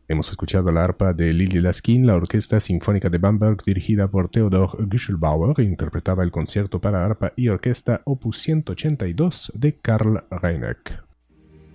Hemos escuchado la arpa de Lili Laskin, la Orquesta Sinfónica de Bamberg dirigida por Theodor Güschelbauer interpretaba el concierto para arpa y orquesta opus 182 de Karl Reineck.